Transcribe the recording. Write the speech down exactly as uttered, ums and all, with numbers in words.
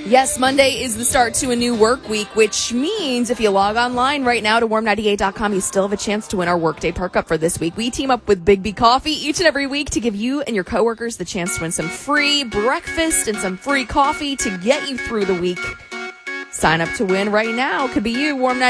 Yes, Monday is the start to a new work week, which means if you log online right now to warm ninety-eight dot com, you still have a chance to win our Workday Perk Up for this week. We team up with Big B Coffee each and every week to give you and your coworkers the chance to win some free breakfast and some free coffee to get you through the week. Sign up to win right now. Could be you. Warm